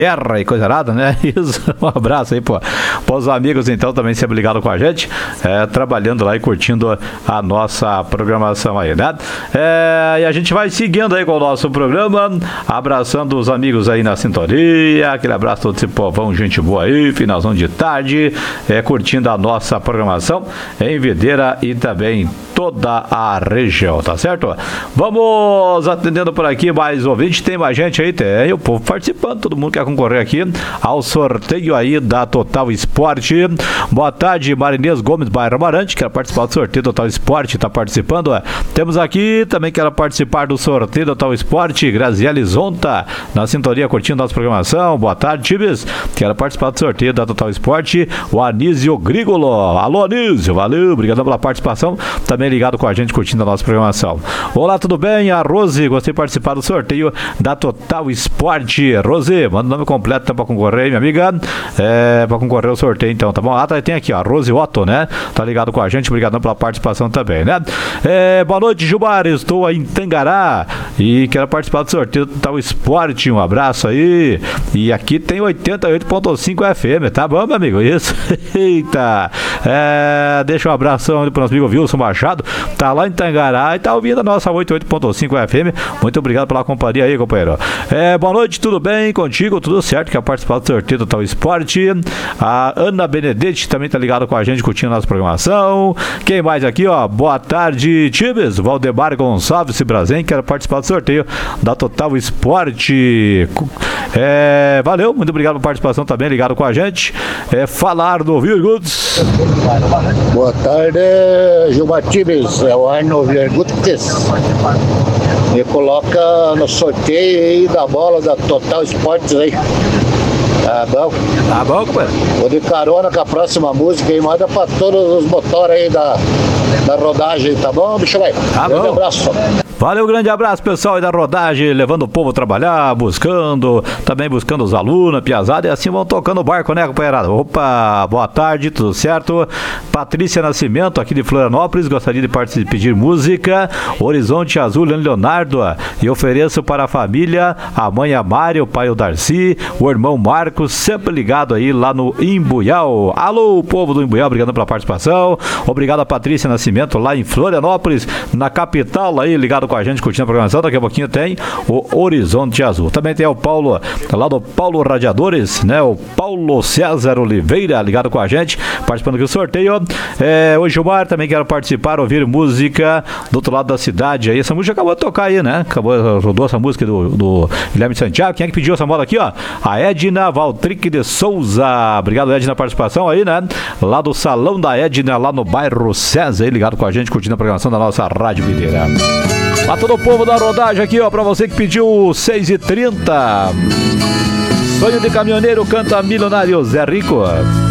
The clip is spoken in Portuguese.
Terra e coisa nada, né? Isso, um abraço aí, pô. Para os amigos, então, também sempre ligado com a gente, trabalhando lá e curtindo a nossa programação aí, né? E a gente vai seguindo aí com o nosso programa, abraçando os amigos aí na sintonia, aquele abraço todo esse povão, gente boa aí, finalzão de tarde, curtindo a nossa programação em Videira e também toda a região, tá certo? Vamos atendendo por aqui mais ouvinte, tem mais gente aí, tem o povo participando, todo mundo quer concorrer aqui ao sorteio aí da Total Esporte. Boa tarde, Marinês Gomes, bairro Amarante, quer participar do sorteio Total Esporte, tá participando? Temos aqui, também quer participar do sorteio Total Esporte, Graziele Zonta, na sintonia, curtindo nossa programação. Boa tarde, times, quer participar do sorteio da Total Esporte, o Anísio Grigolo. Alô, Anísio, valeu, obrigado pela participação, também ligado com a gente, curtindo a nossa programação. Olá, tudo bem? A Rose, gostei de participar do sorteio da Total Esporte. Rose, manda o nome completo tá, pra concorrer, minha amiga, pra concorrer ao sorteio, então, tá bom? Tem aqui, ó, Rose Otto, né? Tá ligado com a gente, obrigado pela participação também, né? Boa noite, Gilmar, estou aí em Tangará e quero participar do sorteio do Total Esporte, um abraço aí. E aqui tem 88.5 FM, tá bom, meu amigo? Isso, eita, deixa um abração ali pro nosso amigo Wilson Machado, tá lá em Tangará e tá ouvindo a nossa 88.5 FM, muito obrigado pela companhia aí, companheiro. Boa noite, tudo bem contigo? Tudo certo? Quer participar do sorteio do Total Esporte? A Ana Benedetti também tá ligado com a gente, curtindo a nossa programação. Quem mais aqui, ó? Boa tarde, times. Valdemar Gonçalves Brazen, quer participar do sorteio da Total Esporte. Valeu, muito obrigado pela participação também, ligado com a gente. Falar do Virguts. Boa tarde, Gilmar Tibes, é o Arno Virguts. Me coloca no sorteio aí da bola da Total Esportes aí. Tá bom? Tá bom, compadre. Vou de carona com a próxima música e manda pra todos os motores aí da rodagem, tá bom, bicho velho? Tá bom. Um abraço. Valeu, grande abraço, pessoal aí da rodagem, levando o povo a trabalhar, também buscando os alunos, piazada, e assim vão tocando o barco, né, companheirada? Opa, boa tarde, tudo certo? Patrícia Nascimento, aqui de Florianópolis, gostaria de pedir música, Horizonte Azul, Leonardo, e ofereço para a família, a mãe a Mari, o pai o Darcy, o irmão Marcos, sempre ligado aí lá no Imbuial. Alô, povo do Imbuial, obrigado pela participação, obrigado a Patrícia Nascimento, lá em Florianópolis, na capital, aí, ligado com a gente, curtindo a programação. Daqui a pouquinho tem o Horizonte Azul. Também tem o Paulo, lá do Paulo Radiadores, né? O Paulo César Oliveira, ligado com a gente, participando aqui do sorteio. O Gilmar também quer participar, ouvir música do outro lado da cidade. Aí, essa música acabou de tocar aí, né? Rodou essa música do Guilherme Santiago. Quem é que pediu essa moda aqui, ó? A Edna Valtric de Souza. Obrigado, Edna, pela participação aí, né? Lá do Salão da Edna, lá no bairro César, aí, ligado com a gente, curtindo a programação da nossa Rádio Videira. Pra todo o povo da rodagem aqui, ó, pra você que pediu 6h30. Sonho de caminhoneiro, canta milionário Zé Rico.